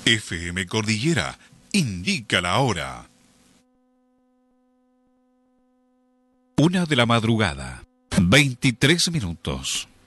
FM Cordillera indica la hora. 1 de la madrugada, 23 minutos.